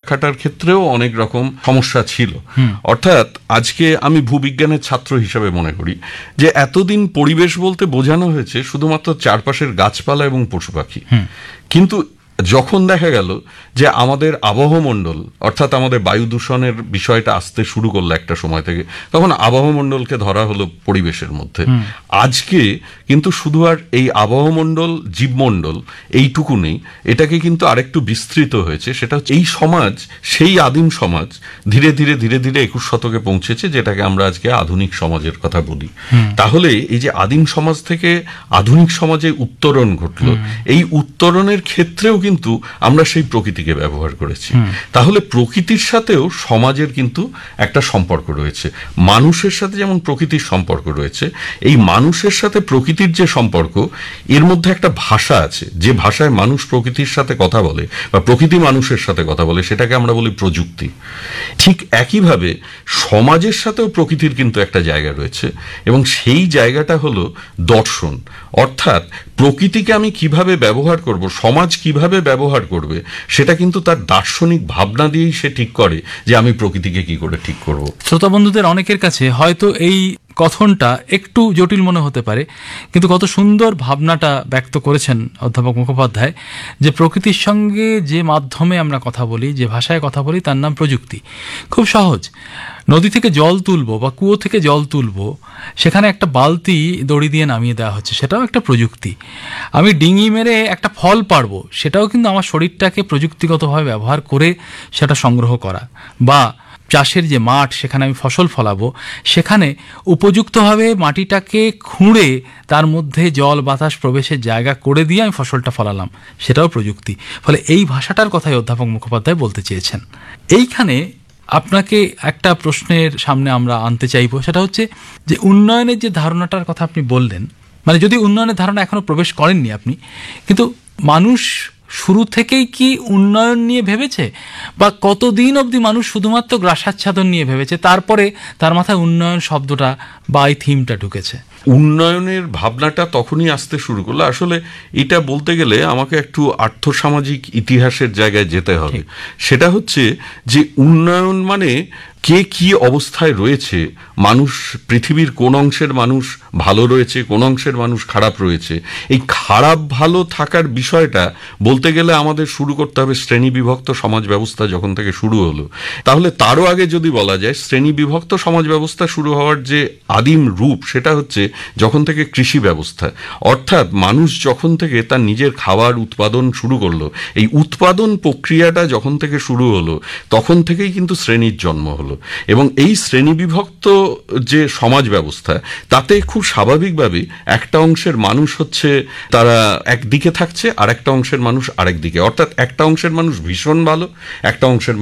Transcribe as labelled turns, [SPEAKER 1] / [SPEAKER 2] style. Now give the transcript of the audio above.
[SPEAKER 1] ব্যাখ্যাটার ক্ষেত্রেও অনেক রকম সমস্যা ছিল। অর্থাৎ আজকে আমি ভূবিজ্ঞানের ছাত্র হিসেবে মনে করি যে এতদিন পরিবেশ বলতে বোঝানো হয়েছে শুধুমাত্র চারপাশের গাছপালা এবং পশু পাখি, কিন্তু যখন দেখা গেল যে আমাদের আবহমণ্ডল অর্থাৎ আমাদের বায়ু দূষণের বিষয়টা আসতে শুরু করলো একটা সময় থেকে, তখন আবহমণ্ডলকে ধরা হলো পরিবেশের মধ্যে। আজকে কিন্তু শুধু আর এই আবহমণ্ডল জীবমণ্ডল এইটুকু নেই, এটাকে কিন্তু আরেকটু বিস্তৃত হয়েছে। সেটা হচ্ছে এই সমাজ, সেই আদিম সমাজ ধীরে ধীরে ধীরে ধীরে 21 শতকে পৌঁছেছে, যেটাকে আমরা আজকে আধুনিক সমাজের কথা বলি। তাহলে এই যে আদিম সমাজ থেকে আধুনিক সমাজে উত্তরণ ঘটলো, এই উত্তরণের ক্ষেত্রেও কিন্তু আমরা সেই প্রকৃতিকে ব্যবহার করেছি। তাহলে প্রকৃতির সাথেও সমাজের কিন্তু একটা সম্পর্ক রয়েছে। মানুষের সাথে যেমন প্রকৃতির সম্পর্ক রয়েছে, এই মানুষের সাথে প্রকৃতির যে সম্পর্ক, এর মধ্যে একটা ভাষা আছে, যে ভাষায় মানুষ প্রকৃতির সাথে কথা বলে বা প্রকৃতি মানুষের সাথে কথা বলে, সেটাকে আমরা বলি প্রযুক্তি। ঠিক একইভাবে সমাজের সাথেও প্রকৃতির কিন্তু একটা জায়গা রয়েছে, এবং সেই জায়গাটা হলো দর্শন। অর্থাৎ প্রকৃতিকে আমি কিভাবে ব্যবহার করব, সমাজ কিভাবে ব্যবহার করবে, সেটা কিন্তু তার দার্শনিক ভাবনা দিয়েই সে ঠিক করে যে আমি প্রকৃতিকে কি করে ঠিক করব।
[SPEAKER 2] শ্রোতা বন্ধুদের অনেকের কাছে হয়তো এই কথনটা একটু জটিল মনে হতে পারে, কিন্তু কত সুন্দর ভাবনাটা ব্যক্ত করেছেন অধ্যাপক মুখোপাধ্যায়, যে প্রকৃতির সঙ্গে যে মাধ্যমে আমরা কথা বলি, যে ভাষায় কথা বলি, তার নাম প্রযুক্তি। খুব সহজ, নদী থেকে জল তুলবো বা কুয়ো থেকে জল তুলবো, সেখানে একটা বালতি দড়ি দিয়ে নামিয়ে দেওয়া হচ্ছে, সেটাও একটা প্রযুক্তি। আমি ডিঙি মেরে একটা ফল পারবো, সেটাও কিন্তু আমার শরীরটাকে প্রযুক্তিগতভাবে ব্যবহার করে সেটা সংগ্রহ করা। বা চাষের যে মাঠ, সেখানে আমি ফসল ফলাবো, সেখানে উপযুক্তভাবে মাটিটাকে খুঁড়ে তার মধ্যে জল বাতাস প্রবেশের জায়গা করে দিয়ে আমি ফসলটা ফলালাম, সেটাও প্রযুক্তি। ফলে এই ভাষাটার কথাই অধ্যাপক মুখোপাধ্যায় বলতে চেয়েছেন। এইখানে আপনাকে একটা প্রশ্নের সামনে আমরা আনতে চাইব, সেটা হচ্ছে যে উন্নয়নের যে ধারণাটার কথা আপনি বললেন, মানে যদি উন্নয়নের ধারণা এখনো প্রবেশ করেননি আপনি, কিন্তু মানুষ শুরু থেকেই কি উন্নয়ন নিয়ে ভেবেছে, বা কতদিন অবধি মানুষ শুধুমাত্র গ্রাসাচ্ছাদন নিয়ে ভেবেছে, তারপরে তার মাথায় উন্নয়ন শব্দটা বা এই থিমটা ঢুকেছে?
[SPEAKER 1] উন্নয়নের ভাবনাটা তখনই আসতে শুরু করলো। আসলে এটা বলতে গেলে আমাকে একটু আর্থসামাজিক ইতিহাসের জায়গায় যেতে হবে। সেটা হচ্ছে যে উন্নয়ন মানে কে কি অবস্থায় রয়েছে, মানুষ পৃথিবীর কোন অংশের মানুষ ভালো রয়েছে, কোন অংশের মানুষ খারাপ রয়েছে, এই খারাপ ভালো থাকার বিষয়টা বলতে গেলে আমাদের শুরু করতে হবে শ্রেণী বিভক্ত সমাজ ব্যবস্থা যখন থেকে শুরু হলো। তাহলে তারও আগে যদি বলা যায়, শ্রেণী বিভক্ত সমাজ ব্যবস্থা শুরু হওয়ার যে আদিম রূপ, সেটা হচ্ছে যখন থেকে কৃষি ব্যবস্থা। অর্থাৎ মানুষ যখন থেকে তার নিজের খাবার উৎপাদন শুরু করলো, এই উৎপাদন প্রক্রিয়াটা যখন থেকে শুরু হলো, তখন থেকেই কিন্তু শ্রেণীর জন্ম হলো। এবং এই শ্রেণী বিভক্ত যে সমাজ ব্যবস্থা, তাতে খুব স্বাভাবিকভাবে একটা অংশের মানুষ হচ্ছে তারা একদিকে থাকছে, আর একটা অংশের মানুষ আরেক দিকে। অর্থাৎ একটা অংশের মানুষ ভীষণ ভালো, একটা অংশের